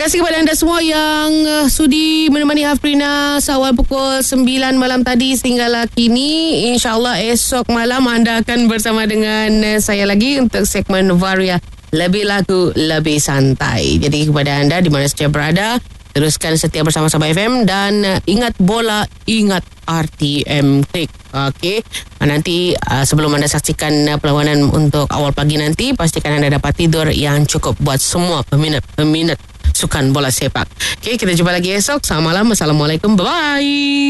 kasih kepada anda semua yang sudi menemani Hafrina seawal pukul 9 malam tadi sehinggalah kini. InsyaAllah esok malam anda akan bersama dengan saya lagi untuk segmen Varia, lebih lagu, lebih santai. Jadi kepada anda di mana saja berada, teruskan setia bersama Sabah FM dan ingat bola, ingat RTM Klik. Okey. Nanti sebelum anda saksikan perlawanan untuk awal pagi nanti, pastikan anda dapat tidur yang cukup buat semua peminat sukan bola sepak. Okey, kita jumpa lagi esok. Selamat malam. Assalamualaikum. Bye-bye.